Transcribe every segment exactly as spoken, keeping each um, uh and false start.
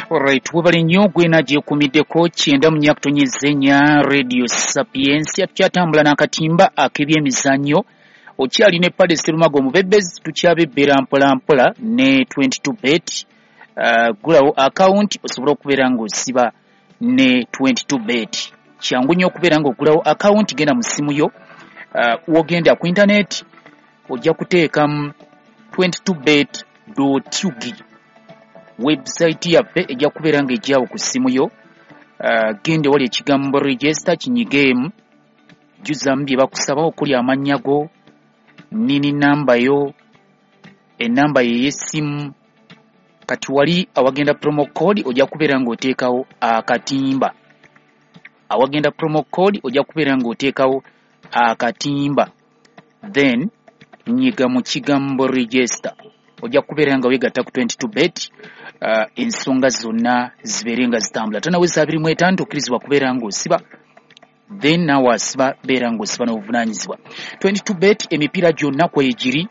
Alright, webale nnyo gwena gyekumiddeko kyenda mu nyakutonnyezenya Radio Sapiensia tukyatambula n'akatimba ak'ebyemizannyo okyali ne Padre Serumago Mubebezi tukyabebbera mpola mpola ne twenty-two bet uh, gulawo account osobola okubeera ng'osiba ne twenty-two bet kyangu nnyo okubeera ng'ogulawo account genda mu ssimu yo uh, wogenda ku internet ojja kuteekamu twenty-two bet dot u g website yaffe ejja kubeera ng'ejjaawo ku ssimu yo uh, gende wali ekigambo register kinyigeemu jjuzamu bye bakusaba okuli amannya go nini namba yo enamba ye y'essimu kati wali awagenda promo code ojja kubeera ng'oteekawo akatimba awagenda promo code ojja kubeera ng'oteekawo akatimba then nyiga mu kigambo register ojja kubeera nga weegatta ku twenty-two bet uh, ensonga zonna zibeere nga zitambula tanaweza abiri mu etaano tokkirizibwa kubeera ng'osiba then naawe asiba beera ng'osiba n'obuvunaanyizibwa twenty-two bet emipiira gyonna kwegiri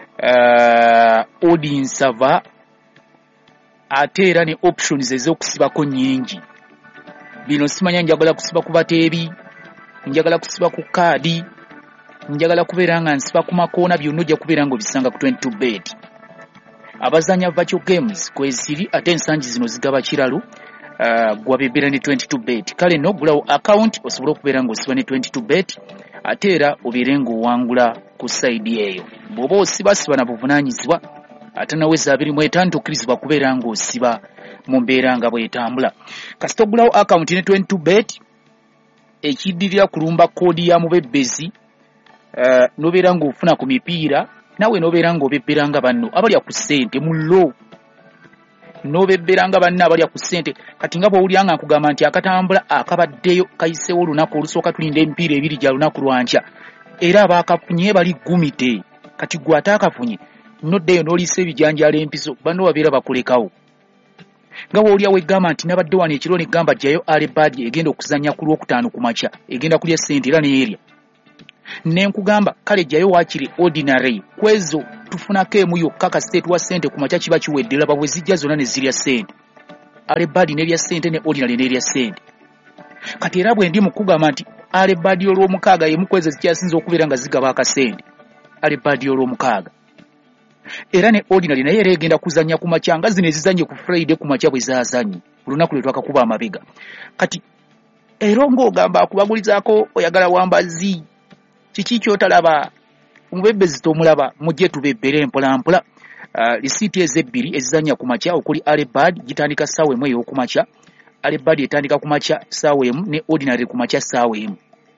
uh, audience ava ate era ne options ez'okusibako nnyingi bino simanya njagala kusiba ku bateebi njagala kusiba ku kaadi njagala kubeera nga nsiba ku makoona byonna ojja kubeera ng'obisanga ku twenty-two bet abazanya virtual games kweziri ate ensangi zino zigaba kiralu uh, gwabebera ne twenty-two bet kale no gulawo account osobola okubeera ng'osiba ne twenty-two bet ate era obeere ng'owangula ku side eyo bw'oba osibasiba na buvunaanyizibwa ate naweza abiri mu etaano tokkirizibwa kubeera ng'osiba mu mbeera nga bw'etambula kasita ogulawo account ne twenty-two bet ekiddirira kulumba koodi ya mubebezi uh, n'obeera ng'ofuna ku mipiira nawe nobeera ng'obebbera nga banno abalya ku ssente mullo nobebbera nga banno abalya ku ssente kati nga bw'owulira nga nkugamba nti akatambula akabaddeyo kayiseewo olunaku olusooka tulinda emipiira ebiri gya lunaku lwankya era abaakafunye bali gumite kati gwe ate akafunye noddeyo n'oliisa ebijanjaalo empiso banno babeera bakulekawo nga bw'owulira weggamba nti nabadde wano ekiro neggamba jjayo alebadi egenda okuzannya ku lwokutaano ku makya egenda kulya ssente era neerya nenkugamba kale jjayo waakiri ordinary kwezo tufunako emu yokka kasita etuwa ssente ku makya kiba kiwedde laba bwe zijja zonna ne zirya ssente alebadi n'erya ssente ne ordinary n'erya ssente kati era bwe ndi mu kugamba nti alebadi olw'omukaaga yemu kwezo zikyasinza okubeera nga zigaba akasente alebadi olw'omukaaga era ne ordinary naye era egenda kuzannya ku makya nga zino ezizannye ku Friday ku makya bwe zaazannye olunaku lwe twakakuba amabega kati era ng'ogamba akubagulizaako oyagala wambazi kiki kyotalaba omubebezi tomulaba mujje tubebbere mpola mpola uh, lisiiti ezebbiri ezizannya ku makya okuli alebad gitandika ssaawa emu ey'oku makya alebad etandika ku makya ssaawa emu ne ordinary ku makya ssaawa emu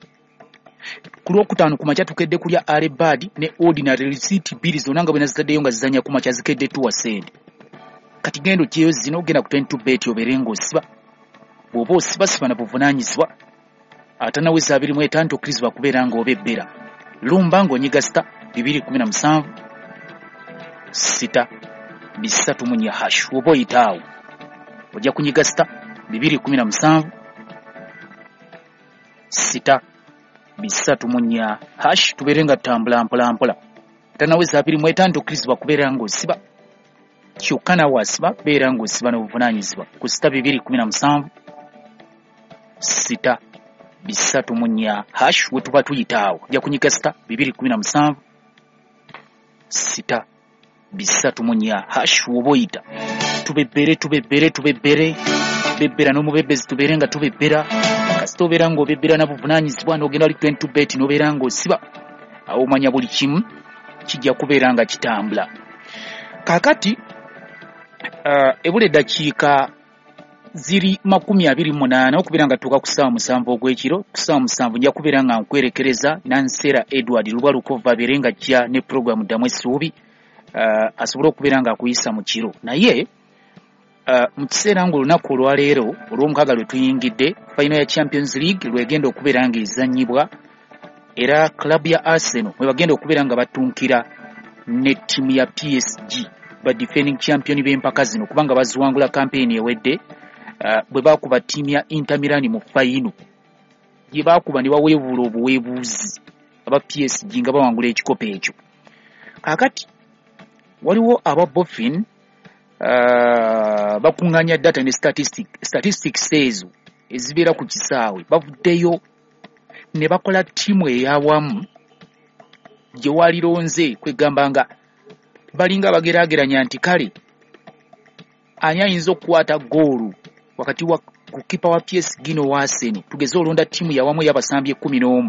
ku lwokutaano ku makya tukedde kulya alebad ne ordinary lisiiti bbiri zonna nga bwe nazitaddeyo nga zizannya ku makya zikedde tuwa ssente kati gendo kyeyo zino ogenda ku twenty-two bet obeere ng'osiba bw'oba osibasiba na buvunaanyizibwa atanaweza abiri mu etaano tokkirizibwa kubeera ng'obebbera lumba ng'onyiga sita bibiri kumi na musanvu sita bisatu mu nnya hash oba oyitaawo ojja kunyiga sita bibiri kumi na musanvu sita bisatu mu nnya hash tubeere nga tutambula mpola mpola atanaweza abiri mu etaano tokkirizibwa kubeera ng'osiba kyokka nawe asiba beera ng'osiba n'obuvunaanyizibwa ku sita bibiri kumi na musanvu sita bisatu mu nnya hash we tuba tuyitaawo ojja kunyiga sita bibiri kumi na musanvu sita bisatu mu nnya hash woba oyita tubebbere tubebbere tubebbere bebbera n'omubebezi tubeere nga tubebbera kasita obeera ng'obebbera na buvunaanyizibwa n'ogenda oli twenty-two bet n'obeera ng'osiba awo omanya buli kimu kijja kubeera nga kitambula kaakati uh, ebula eddakiika ziri makumi abiri mu munaana okubeera nga tuuka ku ssaawa musanvu ogw'ekiro ku ssaawa musanvu nja kubeera nga nkwerekereza Nansera Edward Lubalukova abeere nga ajja ne puroguramu ddamu essuubi uh, asobole okubeera nga akuyisa mu kiro naye uh, mu kiseera ng'olunaku olwaleero olw'omukaaga lwe tuyingidde final ya Champions League lwegenda okubeera nga ezannyibwa era club ya Arsenal mwe bagenda okubeera nga batunkira ne ttiimu ya P S G ba defending champion b'empaka zino kubanga baziwangula kampeyini ewedde Uh, bwe baakuba ttiimu ya Inter Milan mu fayino gye baakuba ne baweebuula obuweebuuzi aba P S G nga bawangula ekikopo ekyo kaakati waliwo aba Bofin uh, bakunganya data ne statistic statistics ezo ezibera ku kisaawe bavuddeyo ne bakola timu eyawamu gye walironze kwegamba nga balinga bagerageranya nti kale ani ayinza okukwata goolu wakati wa kukipa wa P S G no wa Arsenal tugeze olonda timu yawamu y'abasambi ekkumi n'omu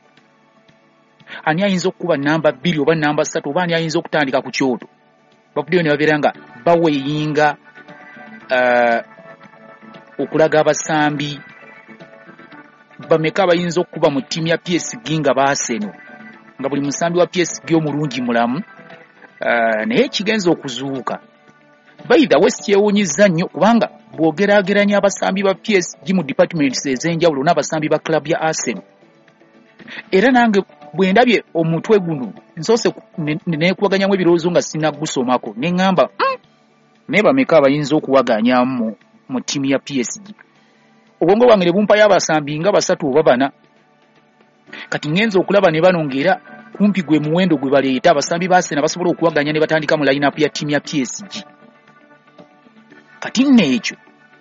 ani ayinza okuba namba bbiri oba namba ssatu oba ani ayinza okutandika ku kyoto bavuddeyo ne babeera nga baweyinga uh, okulaga abasambi bameka abayinza okuba mu ttiimu ya P S G nga ba Arsenal nga buli musambi wa P S G omulungi mulamu uh, naye kigenza okuzuuka baida West yeewunyizza nnyo kubanga bw'ogeraageranya abasambi ba P S G mu departments ez'enjawulo n'abasambi ba club ya Arsenal era nange bwe ndabye omutwe guno nsoose neekuwaganyamu ebirowoozo nga sinagusomako ne ŋŋamba mm, naye bameka abayinza okuwaganyamu mu ttiimu ya P S G obwongo bwange ne bumpayo abasambi nga basatu oba bana kati ngenza okulaba ne bano ng'era kumpi gwe muwendo gwe baleeta abasambi ba Arsenal basobola okuwaganya ne batandika mu line-up ya ttiimu ya P S G kati n'ekyo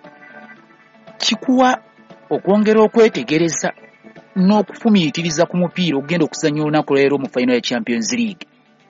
kikuwa okwongera okwetegereza n'okufumiitiriza ku mupiira ogenda okuzannya olunaku leero mu final ya Champions League.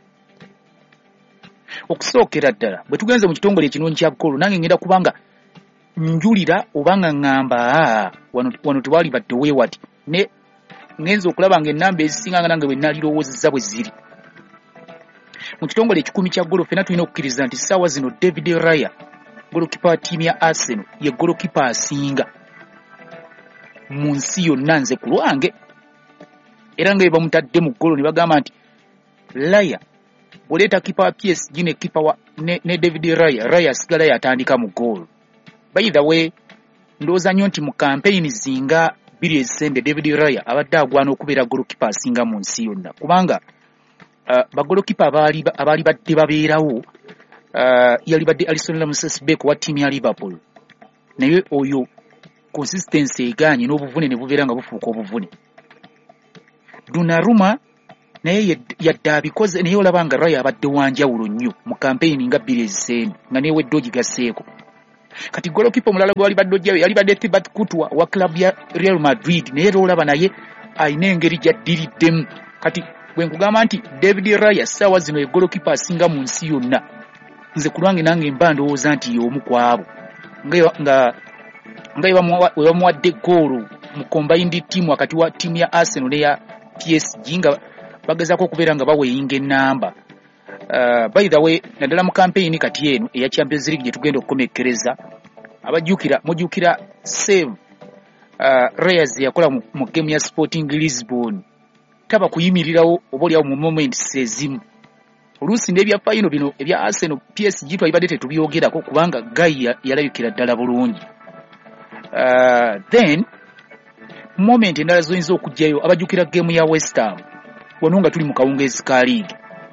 Okusookera ddala bwe tugenze mu kitongole ekirungi kya ggoolo nange ngenda kubanga njulira obanga ŋŋamba wano, wano tewali badde weewati ne ngenza okulaba nga ennamba ezisinga nga nange bwe nalirowoozezza bwe ziri. Mu kitongole ekikumi kya ggoolo ffenna tulina okukkiriza nti ssaawa zino David Raya golokipa wa ttiimu ya Arsenal ye golokipa asinga mu nsi yonna nze ku lwange era nga bamutadde mu ggoolo ne bagamba nti Raya bw'oleeta kipa wa P S G ne kipa wa ne, ne David Raya Raya asigala yatandika mu ggoolo. By the way ndowooza nnyo nti mu campaign zinga bbiri ezisembe David Raya abadde agwana okubeera golokipa asinga mu nsi yonna kubanga uh, bagolokipa abaali abaali badde babeerawo Uh, yali badde Alisson Ramsey Beck wa ttiimu ya Liverpool naye oyo consistency eganye n'obuvune ne bubeera nga bufuuka obuvune. Donnarumma naye yadde abikoze naye olaba nga Raya abadde wanjawulo nnyo mu campaign nga bbiri ezisembe nga neewedde ogigaseeko. Kati golokipa omulala gwe wali badde ojjayo yali badde Thibaut Courtois wa club ya Real Madrid naye olaba naye ayina engeri gy'addiriddemu. Kati bwe nkugamba nti David Raya ssaawa zino ye golokipa asinga mu nsi yonna nze ku lwange nange mba ndowooza nti y'omu ku abo nga nga bamuwadde ggoolo mu combined team wakati wa ttiimu ya Arsenal ne ya P S G nga bagezaako okubeera nga baweyinga ennamba. Uh, by the way naddala mu campaign kati eno eya Champions League gye tugenda okukomekkereza abajjukira mujjukira save uh, Reyes yakola mu, mu game ya Sporting Lisbon taba kuyimirirawo oba oliawo mu moments ezimu oluusi n'ebya final bino ebya Arsenal P S G twalibadde tetubyogerako kubanga Guy yalabikira ddala bulungi. Uh, then moment endala zoyinza okujjayo abajjukira game ya West Ham wano nga tuli mu kawungeezi ka league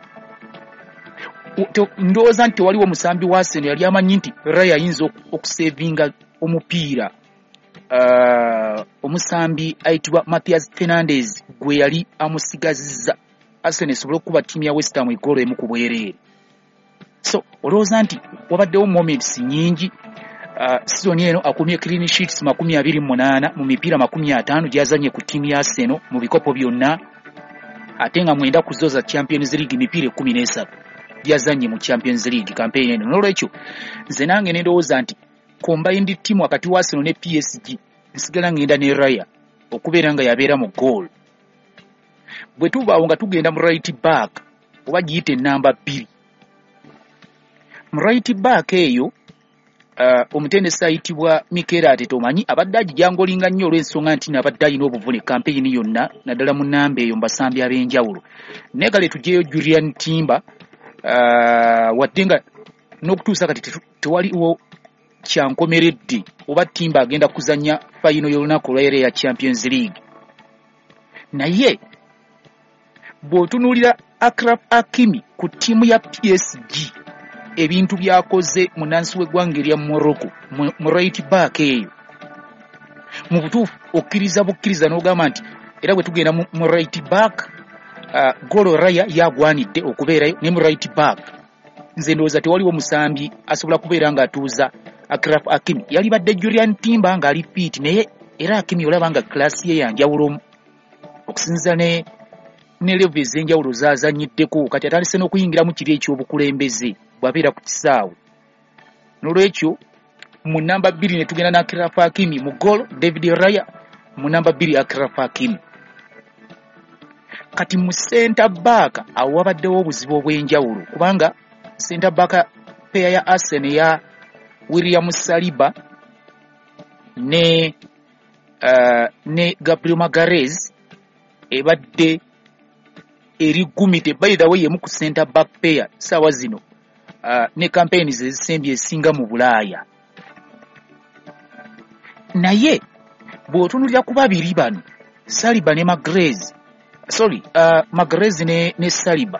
ndowooza nti waliwo musambi wa Arsenal yali amanyi nti Raya ayinza okusevinga omupiira uh, omusambi ayitibwa Matthias Fernandes gwe yali amusigazizza Arsenal esobole okuba ttiimu ya West Ham eggoolo emu ku bwereere. So olowooza nti wabaddewo moments nyingi. Uh, season eno akumye clean sheets makumi abiri mu munaana mu mipiira makumi ataano gyazanye ku ttiimu ya Arsenal mu bikopo byonna ate nga mwenda ku zo za Champions League mipiira ekkumi n'esatu gyazanye mu Champions League campaign eno. N'olwekyo nze nange ne ndowooza nti combined team wakati wa Arsenal ne P S G nsigala ngenda ne Raya okubeera nga yabeera mu goal. Bwe tubaawo nga tugenda mu right back oba giyite ennamba bbiri mu right back eyo uh, omutendesi ayitibwa Mikel Arteta omanyi abadde agijangolinga nnyo olw'ensonga nti nabadde alina obuvune campaign yonna naddala mu nnamba eyo mbasambi ab'enjawulo naye kale tugyeyo Julian Timber uh, wadde nga n'okutuusa kati tewaliwo kyankomeredde oba Timber agenda kuzannya fayino y'olunaku olwaleero ya Champions League. Naye bw'otunuulira Achraf Hakimi ku ttiimu ya P S G ebintu byakoze munansi w'eggwanga erya Morocco mu right back eyo mu butuufu okkiriza bukkiriza n'ogamba nti era bwe tugenda mu right back uh, Golo Raya yagwanidde okubeerayo ne mu right back nze ndowooza tewaliwo musambi asobola kubeera ng'atuuza Akraf Hakimi yali badde Julian Timber nga ali fit naye era Hakimi olaba nga class ye yanjawulo okusinza ne ne level ezenjawulo zazanyiddeko kati atandise n'okuyingira mu kiri ekyobukulembeze bwabeera ku kisaawe. N'olwekyo mu namba bbiri ne tugenda na Akraf Hakimi mu goal, David Raya mu namba bbiri Akraf Hakimi. Kati mu center back awo wabaddewo obuzibu obw'enjawulo kubanga center back pair ya Arsenal ya William Saliba ne uh, ne Gabriel Magalhaes ebadde eri gumite by the way yemu ku center back pair sawa zino uh, ne campaigns ezisembye esinga mu Bulaaya. Naye bw'otunulira ku babiri bano Saliba ne Magalhaes sorry uh, Magalhaes ne, ne Saliba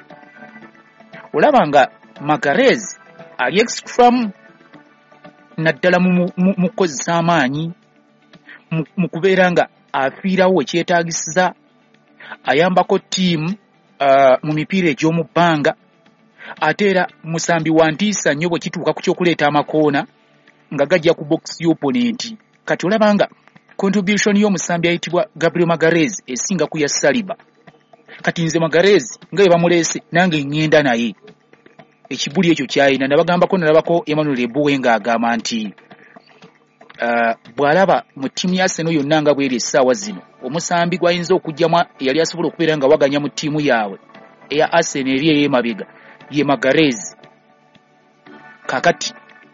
olaba nga Magalhaes ali extreme naddala mu mukozesa amaanyi mu kubeera nga afiirawo ekyetaagisiza ayambako ttiimu uh, mu mipiira egy'omu bbanga ate era musambi wa ntiisa nnyo bwe kituuka ku kyokuleeta amakoona nga gajja ku box y'opponent. Kati olaba nga contribution y'omusambi ayitibwa Gabriel Magalhaes esinga ku ya Saliba. Kati nze Magalhaes nga bwe bamuleese nange ngenda naye ekibuli ekyo kyayina nabagambako nalabako Emmanuel Ebuwe nga agamba nti uh, bw'alaba mu ttiimu ya Arsenal yonna nga bw'eri essaawa zino omusambi gwayinza okujjamu yali asobola okubeera nga waganya mu ttiimu yaabwe eya Arsenal eri ey'emabega ye Magalhaes. Kakati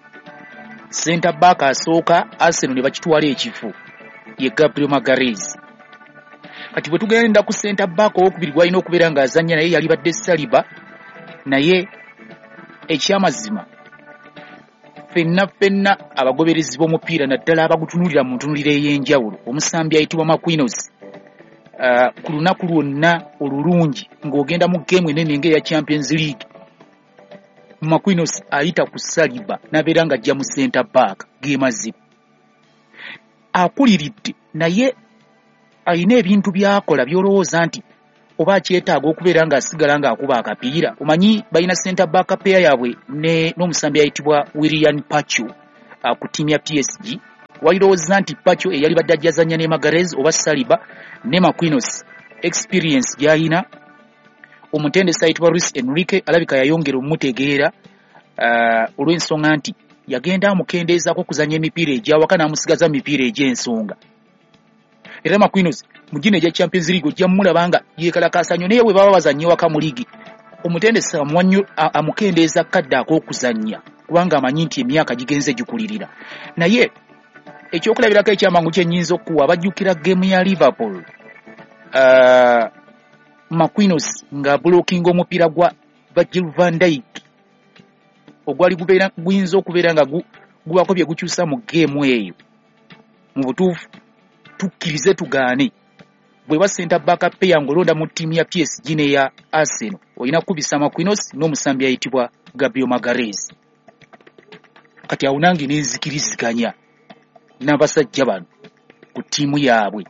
center back asooka Arsenal ne bakitwala ekifo ye Gabriel Magalhaes. Kati bwe tugenda ku center back owokubiri gwalina okubeera nga azannya naye yali badde Saliba naye ekyamazima fenna fenna abagoberezi b'omupiira naddala abagutunulira mu ntunulira ey'enjawulo omusambi ayitibwa Marquinhos uh, ku lunaku lwonna olulungi ng'ogenda mu geemu enene ng'eya Champions League Marquinhos ayita ku Saliba n'abeera nga ajja mu center back geemazibu akuliridde naye ayina ebintu byakola by'olowooza nti oba kyetaaga okubeera nga asigala nga akuba akapiira. Omanyi balina center back pair yabwe ne n'omusambi ayitibwa William Pacho uh, ku ttiimu ya P S G walirowooza nti Pacho eyali badde ajjazanya ne Magalhaes oba Saliba ne Marquinhos experience gy'alina omutendesi ayitibwa Luis Enrique alabika yayongera omutegeera uh, olw'ensonga nti yagenda amukendeezako kuzanya emipiira egyawaka n'amusigaza mipiira egy'ensonga. Era Marquinhos mugine egya Champions League ojja mulaba nga yeekalakaasa naye bwe baba bazannye waka mu liigi omutendesi amuwanyo amukendeeza kadde ak'okuzannya kubanga amanyi nti emyaka gigenze gikulirira. Naye ekyokulabirako ekyamangu kyennyinza okuwa abajjukira geemu ya Liverpool uh, Marquinhos nga blocking omupiira gwa Virgil van Dijk ogwali gubeera guyinza okubeera nga guwako bye gukyusa mu geemu eyo. Mu butuufu tukkirize tugaane bwe ba center back pair ngolonda mu ttiimu ya P S G ne ya Arsenal olina kubisa Marquinhos n'omusambi ayitibwa Gabriel Magalhaes. Kati awo nange nenzikiriziganya n'abasajja bano ku ttiimu yaabwe.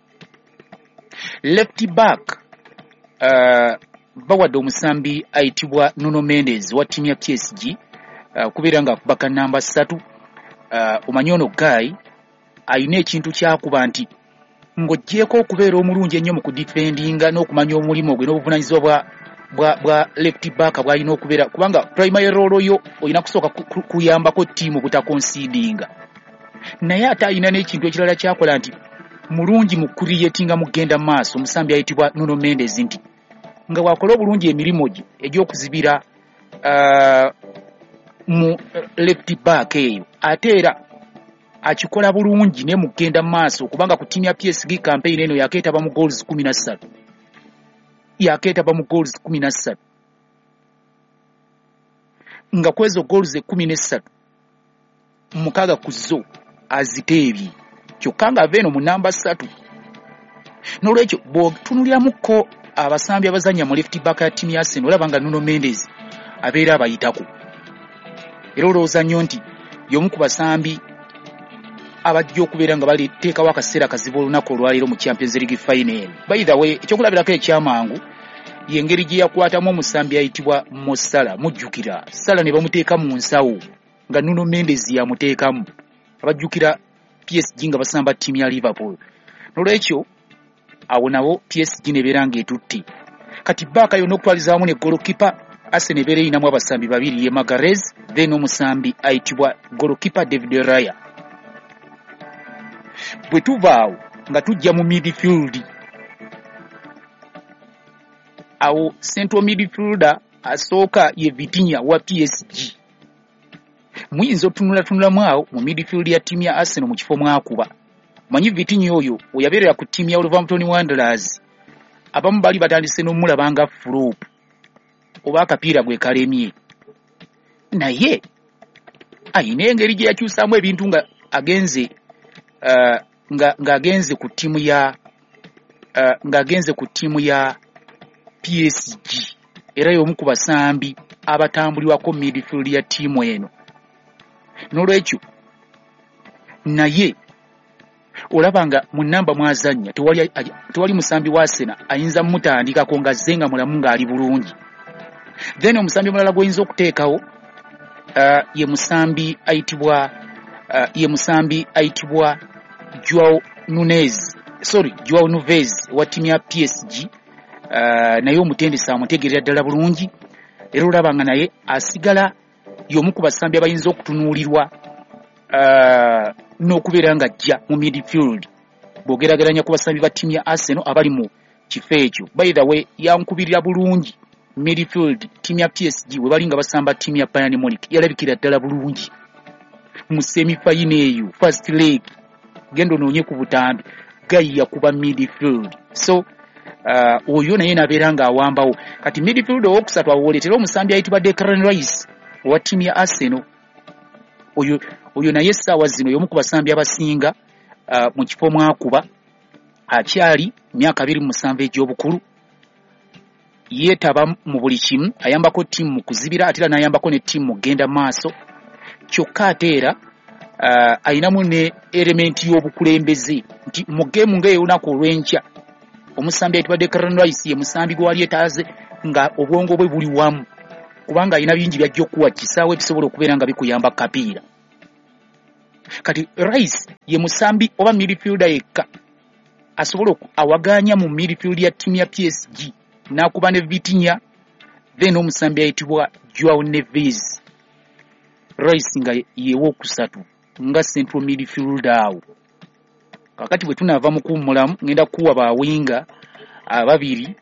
Left back uh, bawadde omusambi ayitibwa Nuno Mendes wa ttiimu ya P S G uh, kubeera nga akubaka namba ssatu. Uh, omanyi ono guy ayina ekintu kyakuba nti ng'oggyeko okubeera omulungi ennyo mu kudifendinga n'okumanya omulimu gwe n'obuvunanyizibwa bwa, bwa, bwa left back bw'alina okubeera kubanga primary role yo olina kusooka kuyambako ttiimu butakonsidinga. Naye ate ayina n'ekintu ekirala kyakola nti mulungi mu creatinga mugenda maaso. Omusambi ayitibwa Nuno Mendes nti nga bwakola obulungi emirimu gye egy'okuzibira uh, mu left back eyo ate era akikola bulungi ne mugenda maaso kubanga ku ttiimu ya P S G campaign eno yakeetaba mu goals kumi na ssatu yakeetaba mu goals kumi na ssatu nga kwezo goals kumi na ssatu mukaaga ku zo aziteebye kyokka nga ava eno mu namba ssatu. N'olwekyo bw'otunuliramuko abasambi abazanya mu left back ya ttiimu ya Arsenal olaba nga Nuno Mendes abeera abayitako era olowooza nnyo nti y'omu ku basambi abajja okubeera nga baliteekawo akaseera kazibu olunaku olwaleero mu Champions League final. By the way ekyokulabirako ekyamangu y'engeri gye yakwatamu omusambi ayitibwa Mo Salah. Mujjukira Salah ne bamuteeka mu nsawo nga Nuno Mendes yamuteekamu abajjukira P S G nga basamba ttiimu ya Liverpool. Nolwekyo awo nabo P S G nebeera ng'etutte. Kati Baka yonna okutwaliza wamu ne golokipa Arsenal ebeera erinamu abasambi babiri ye Magalhaes, then omusambi ayitibwa golokipa David Raya. Bwe tuvaawo nga tujja mu midfield, awo central midfielder asooka ye Vitinha wa P S G. Muyinza otunula tunulamu awo mu midfield ya ttiimu ya Arsenal mu kifo mwakuba. Manyi Vitinha oyo oyabeerera ku ttiimu ya Wolverhampton Wanderers, abamu bali batandise n'omulaba nga flop oba akapiira gwe kalemye, naye ayina engeri gye yakyusaamu ebintu nga agenze uh, nga ng'agenze ku ttiimu ya uh, ng'agenze ku ttiimu ya P S G, era y'omu ku basambi abatambulirwako midfield ya ttiimu eno. N'olwekyo naye olaba nga mu nnamba mwazannya tewali, tewali musambi wa Arsenal ayinza mutandikako nga zzenga mulamu ng'ali bulungi. Then omusambi mulala gw'oyinza okuteekawo uh, ye musambi ayitibwa uh, ye musambi ayitibwa Joao Nunez, sorry Joao Neves wa ttiimu ya P S G. Uh, naye omutendesi amutegeerera ddala bulungi, era olaba nga naye asigala y'omu ku basambi abayinza okutunuulirwa uh, n'okubeera nga ajja mu midfield bw'ogerageranya ku basambi ba ttiimu ya Arsenal abali mu kifo ekyo. By the way, yankubirira bulungi midfield ttiimu ya P S G we bali nga basamba ttiimu ya Bayern Munich, yalabikira ddala bulungi mu semi-final eyo first leg. Gendo noonye ku butambi gayya kuba midfield, so Uh, oyo naye nabeera ng'awambawo. Kati midfield owokusatu awoleetera omusambi ayitibwa Declan Rice wa ttiimu ya Arsenal. Oyo, oyo naye essaawa zino y'omu ku basambi abasinga uh, mu kifo mwakuba, akyali myaka abiri mu musanvu egy'obukulu, yeetaba mu buli kimu, ayambako ttiimu mu kuzibira ate era n'ayambako ne ttiimu mu kugenda maaso. Kyokka ate era uh, ayinamu ne elementi y'obukulembeze nti mu geemu ng'ey'olunaku olw'enkya omusambi ayitibwa Declan Rice ye musambi gwe wali etaaze nga obwongo bwe buli wamu, kubanga alina bingi byajja okuwa kisaawe ebisobola okubeera nga bikuyamba kapiira. Kati Rice ye musambi oba midfielder yekka asobola awaganya mu midfield ya ttiimu ya P S G n'akuba ne Vitinha, then omusambi ayitibwa Joao Neves. Rice nga yewo okusatu nga central midfielder awo. Kakati bwe tunaava mu kuwummulamu ngenda kuwa bawinga ababiri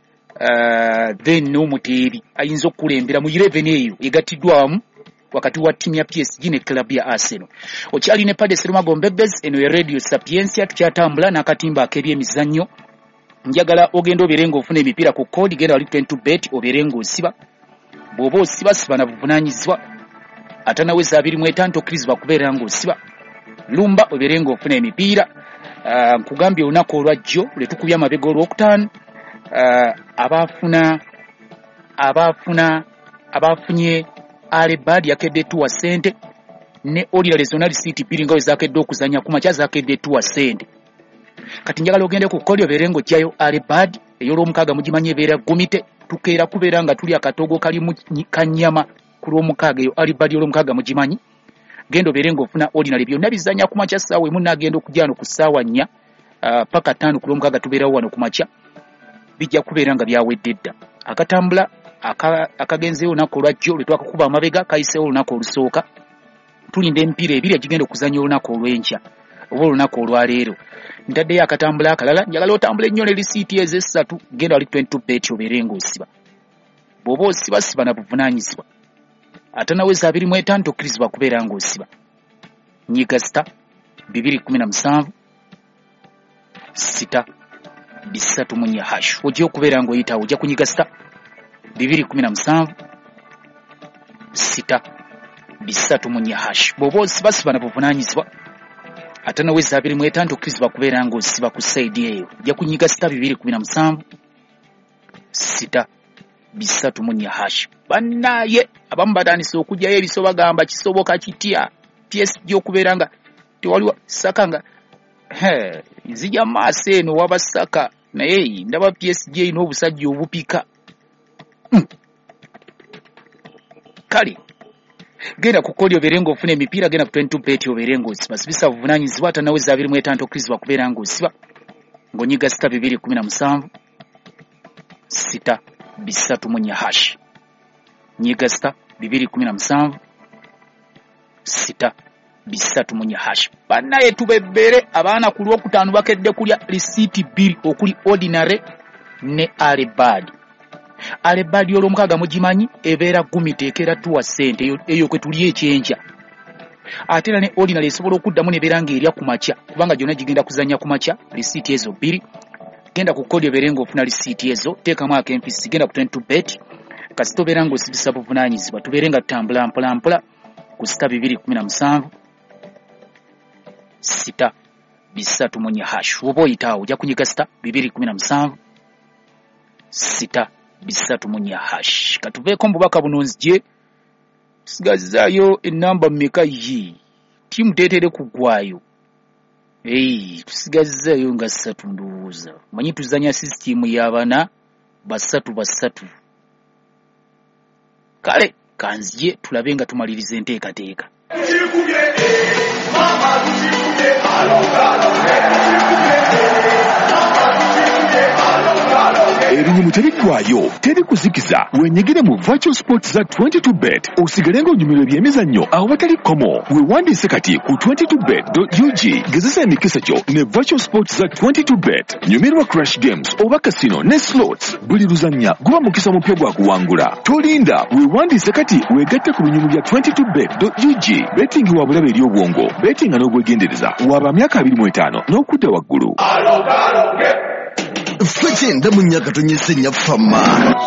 uh, then n'omuteeri ayinza okukulembera mu eleven eyo egattiddwamu wakati wa ttiimu ya P S G ne club ya Arsenal. Okyali ne Pade Serumago Mbebezi, eno ya Radio Sapiensia, tukyatambula n'akatimba ak'ebyemizannyo. Njagala ogenda obeere ng'ofuna emipiira ku kodi, genda wali twenty bet obeere ng'osiba. Bw'oba osiba siba na buvunaanyizibwa, ate nawe za abiri mu etaano tokkirizibwa kubeera ng'osiba. Lumba obeere ng'ofuna emipiira. Uh, nkugambye olunaku olwajjo lwe tukubya amabega olwokutaano, uh, abaafuna abaafuna abaafunye Alebad yakedde tuwa sente ne Olira Regional City Piri nga wezakedde okuzanya ku makya zakedde tuwa sente. Kati njagala ogende ku kodi obeere ng'ojjayo Alebad ey'olwomukaaga mugimanyi ebeera gumite, tukeera kubeera nga tuli akatogo kali mu kanyama ku lw'omukaaga eyo Alebad y'olwomukaaga mugimanyi. Gendo obeere ng'ofuna ordinary byonna bizanya ku makya ssaawa emu n'agenda okujja ku ssaawa nnya uh, paka ttaano ku lw'omukaaga tubeerawo wano ku makya, bijja kubeera nga byawedde dda. Akatambula akagenzeewo olunaku olwajjo lwe twakakuba amabega kayiseewo olunaku olusooka. Tulinda emipiira ebiri egigenda okuzanya olunaku olw'enkya oba olunaku olwaleero. Ntaddeyo akatambula akalala, njagala otambula ennyo ne lisiiti ezo essatu, genda wali twenty bet obeere ng'osiba. Bw'oba osiba siba na buvunaanyizibwa, ate nawe za abiri mu etaano tokkirizibwa kubeera ng'osiba. Nyiga sita bibiri kumi na musanvu sita bisatu mu nnya hash. Ojja okubeera ng'oyitawo, ojja kunyiga sita bibiri kumi na musanvu sita bisatu mu nnya hash. Bw'oba osiba siba na buvunaanyizibwa, ate nawe za abiri mu etaano tokkirizibwa kubeera ng'osiba ku sayidi eyo. Ojja kunyiga sita bibiri kumi na musanvu sita bisatu mu nnya hash. Bannaye abamu batandise okujjayo ebiso bagamba kisoboka kitya P S G okubeera nga tewaliwo Saka nga he nzija maaso eno wabasaka, naye ndaba P S G ino obusajja obupika. Mm. Kale genda ku kodi oberengo ofune emipiira genda ku twenty-two bet oberengo sibasibisa buvunanyizibwa atanaweza abiri mu etaano tokkirizibwa kubeera ng'osiba ng'onyiga sita bibiri kumi na musanvu sita bisatu munya hash nyiga sita bibiri kumi na musanvu sita bisatu munya hash bannaye tubebere abaana ku lwokutaano bakedde kulya risiiti bbiri okuli ordinary ne alebadi alebadi olw'omukaaga mugimanyi ebeera gumi teekera tuwa ssente eyo kwe tuli ekyenkya ate era ne ordinary esobola okuddamu nebeera ng'erya ku makya kubanga gyonna gigenda kuzannya ku makya risiiti ezo bbiri genda ku kodi obeere ng'ofuna risiiti ezo teekamu akempisi genda ku twenty-two bet kasi tobeera ng'osibisa buvunaanyizibwa tubeere nga tutambula mpola mpola ku sita bibiri kumi na musanvu sita bisatu munya hash oba oyitaawo ojja kunyiga sita bibiri kumi na musanvu sita bisatu munya hash katuveeko mu bubaka buno nzije tusigazaayo enamba mmeka ye tiimu teetere kuggwayo ei tusigazaayo nga ssatu ndowooza manyi tuzanya sisitimu y'abana basatu basatu kale kanzije tulabe nga tumaliriza enteekateeka erinyumu teriggwayo teri kuzikiza wenyigire mu virtual sports za twenty-two bet osigale ng'onyumirwa ebyemizannyo awo batali komo weewandiise kati ku twenty-two bet dot u g gezesa emikisa kyo ne virtual sports za twenty-two bet nyumirwa crash games oba casino ne slots buli luzannya guba mukisa mupya gwa kuwangula tolinda weewandiise kati weegatte ku binyumu bya twenty-two bet dot u g betting wa bulabe eri obwongo bettinga n'obwegendereza waba myaka abiri mu etaano n'okudda waggulu Fletchenda munyaka tonyesenya fama